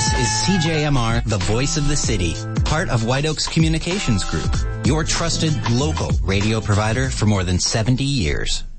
This is CJMR, the voice of the city, part of White Oaks Communications Group, your trusted local radio provider for more than 70 years.